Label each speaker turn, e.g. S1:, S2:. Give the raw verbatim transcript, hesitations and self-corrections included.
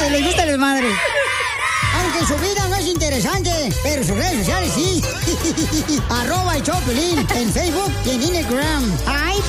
S1: que les gusta el desmadre. Aunque su vida no es interesante, pero sus redes sociales sí. Arroba el Choplin en Facebook y en Instagram. ¡Ay,